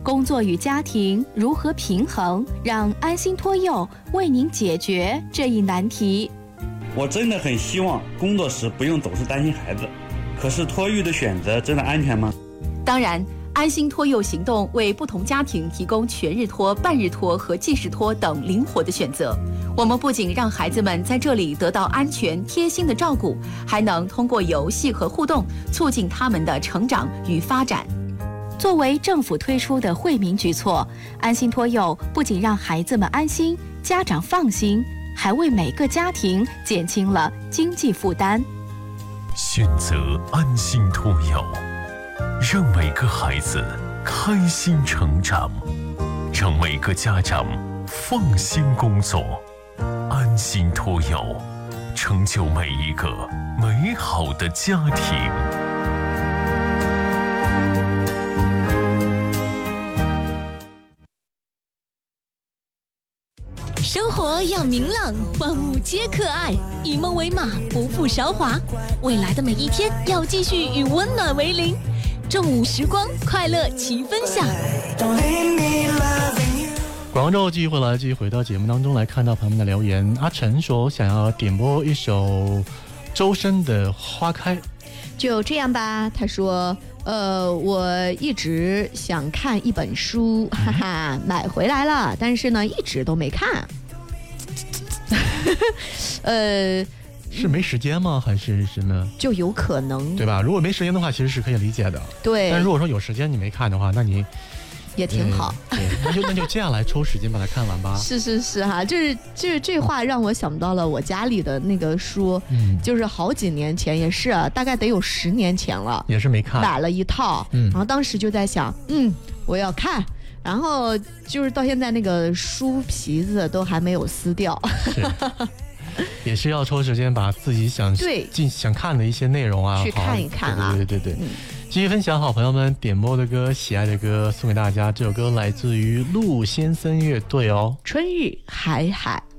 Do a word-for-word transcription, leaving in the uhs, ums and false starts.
工作与家庭如何平衡？让安心托幼为您解决这一难题。 我真的很希望工作时不用总是担心孩子，可是托育的选择真的安全吗？ 当然，安心托幼行动为不同家庭提供全日托、半日托和即时托等灵活的选择。我们不仅让孩子们在这里得到安全贴心的照顾，还能通过游戏和互动促进他们的成长与发展。作为政府推出的惠民举措，安心托幼不仅让孩子们安心，家长放心，还为每个家庭减轻了经济负担。 选择安心托幼，让每个孩子开心成长，让每个家长放心工作。安心托幼，成就每一个美好的家庭。 生活要明朗，万物皆可爱，以梦为马，不负韶华。未来的每一天要继续以温暖为邻，正午时光，快乐齐分享。 广州继续回来，继续回到节目当中来看到朋友们的留言。阿晨说想要点播一首周深的《花开》。 就这样吧，他说呃，我一直想看一本书，哈哈，买回来了，但是呢一直都没看。呃是没时间吗？还是什么？ 就有可能， 对吧？如果没时间的话，其实是可以理解的。 对。 但如果说有时间你没看的话，那你也挺好。 对，对那就那就接下来抽时间把它看完吧。 是是是哈，就是这这话让我想到了我家里的那个书，嗯，就是好几年前也是、啊，大概得有十年前了， 也是没看， 买了一套，嗯，然后当时就在想，嗯，我要看。然后就是到现在那个书皮子都还没有撕掉， 是也是要抽时间把自己想对想看的一些内容啊去看一看啊， 对对对对、嗯，继续分享好朋友们点播的歌，喜爱的歌送给大家。这首歌来自于陆先生乐队哦， 春日海海。